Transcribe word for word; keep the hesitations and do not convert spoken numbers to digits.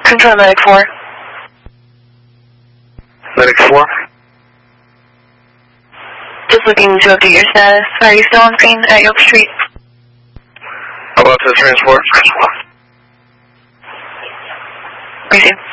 Control Medic four. Medic four. Just looking to update your status. Are you still on scene at Yelp Street? About to transport. Receive.